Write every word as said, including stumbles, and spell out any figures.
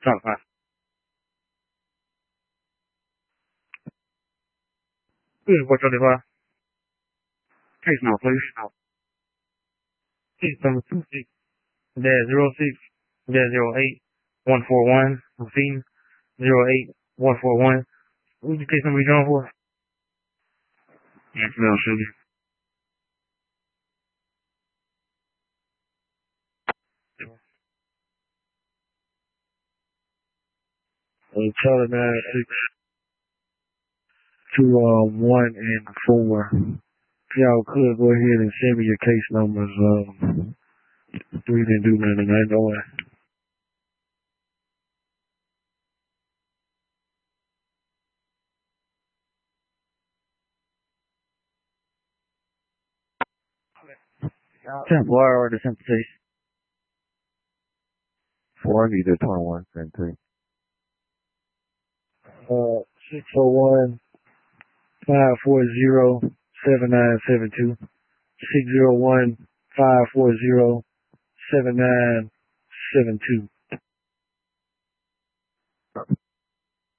Stop that. Please, what twenty-five? Case number, please. Case number two six dash zero six dash zero eight one four one. Repeating zero eight one four one. What's the case number you're going for? Yes, no, sugar. Uh, Charlie nine six two um one and four. If y'all could go ahead and send me your case numbers. Um, we didn't do nothing. I know it. Temporary or the sympathy. Four, I need the twenty-one, same thing. Uh, six oh one five four zero seven nine seven two. Six zero one five four zero seven nine seven two.